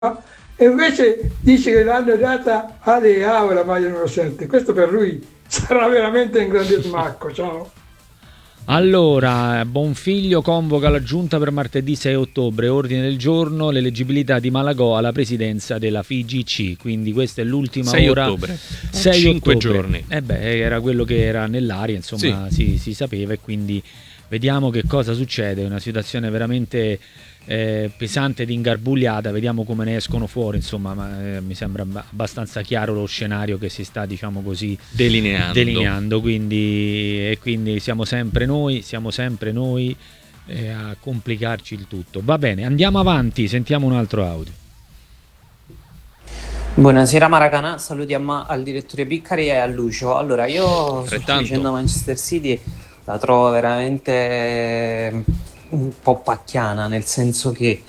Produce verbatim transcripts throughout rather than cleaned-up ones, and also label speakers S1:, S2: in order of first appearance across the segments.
S1: e invece dice che l'hanno data a Leao la maglia numero sette. Questo per lui sarà veramente un grande smacco. Ciao.
S2: Allora, Bonfiglio convoca la giunta per martedì sei ottobre, ordine del giorno, l'eleggibilità di Malagò alla presidenza della F I G C, quindi questa è l'ultima
S3: sei
S2: ora.
S3: ottobre,
S2: sei
S3: cinque
S2: ottobre.
S3: giorni.
S2: Eh beh, era quello che era nell'aria, insomma, sì. si, si sapeva, e quindi vediamo che cosa succede. È una situazione veramente eh, pesante ed ingarbugliata, vediamo come ne escono fuori, insomma, ma, eh, mi sembra abbastanza chiaro lo scenario che si sta, diciamo così,
S3: delineando,
S2: delineando quindi, e quindi siamo sempre noi, siamo sempre noi eh, a complicarci il tutto. Va bene, andiamo avanti, sentiamo un altro audio.
S4: Buonasera Maracanà, saluti a ma- al direttore Piccari e a Lucio. Allora, io sto dicendo Manchester City la trovo veramente un po' pacchiana, nel senso che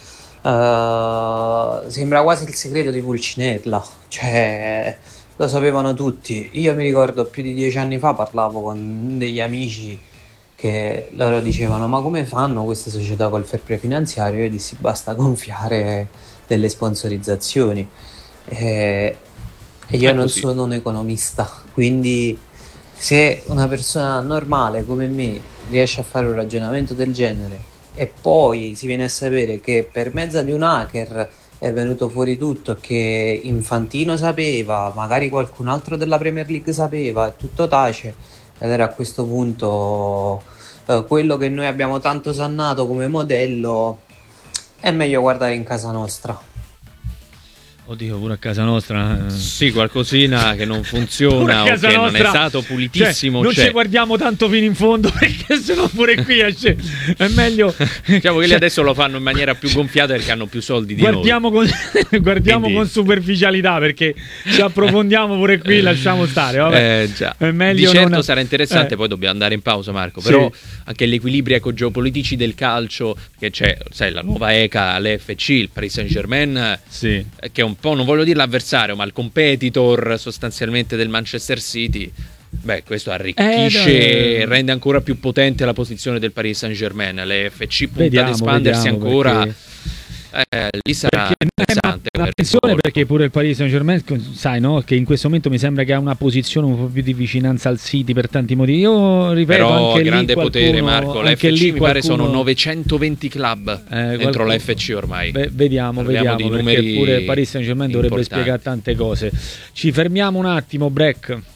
S4: uh, sembra quasi il segreto di Pulcinella, cioè lo sapevano tutti. Io mi ricordo più di dieci anni fa parlavo con degli amici che loro dicevano: ma come fanno queste società col fair play finanziario? Io dissi: basta gonfiare delle sponsorizzazioni. E, e io non sono un economista, quindi se una persona normale come me riesce a fare un ragionamento del genere e poi si viene a sapere che per mezzo di un hacker è venuto fuori tutto, che Infantino sapeva, magari qualcun altro della Premier League sapeva, e tutto tace, allora a questo punto eh, quello che noi abbiamo tanto osannato come modello è meglio guardare in casa nostra.
S2: Oddio, pure a casa nostra.
S3: Sì, qualcosina che non funziona o che nostra non è stato pulitissimo.
S2: Cioè, non
S3: cioè...
S2: ci guardiamo tanto fino in fondo, perché sennò pure qui esce. È meglio.
S3: Diciamo che lì adesso lo fanno in maniera più gonfiata perché hanno più soldi di
S2: guardiamo
S3: noi.
S2: Con, guardiamo
S3: Quindi...
S2: con superficialità, perché se approfondiamo pure qui lasciamo stare. Vabbè.
S3: Eh, già.
S2: È meglio
S3: di certo
S2: non...
S3: sarà interessante,
S2: eh.
S3: poi dobbiamo andare in pausa, Marco. Però
S2: sì.
S3: anche gli equilibri ecco, geopolitici del calcio, che c'è, sai, la nuova E C A, l'F C, il Paris Saint-Germain,
S2: sì.
S3: che è un po', non voglio dire l'avversario, ma il competitor sostanzialmente del Manchester City. Beh, questo arricchisce e rende ancora più potente la posizione del Paris Saint-Germain. Le F C punta
S2: vediamo,
S3: ad espandersi
S2: vediamo,
S3: ancora.
S2: Perché...
S3: Eh, lì sarà
S2: perché,
S3: interessante.
S2: Eh, attenzione, perché pure il Paris Saint-Germain, sai, no? Che in questo momento mi sembra che ha una posizione un po' più di vicinanza al City per tanti motivi. Io ripeto,
S3: però
S2: anche
S3: grande
S2: lì qualcuno,
S3: potere, Marco. L'F C
S2: lì
S3: mi
S2: qualcuno...
S3: pare sono novecentoventi club
S2: eh,
S3: dentro
S2: qualcuno...
S3: l'F C ormai.
S2: Beh, vediamo,
S3: Parliamo
S2: vediamo,
S3: di
S2: perché
S3: numeri
S2: pure il Paris Saint-Germain dovrebbe
S3: importanti.
S2: spiegare tante cose. Ci fermiamo un attimo, break.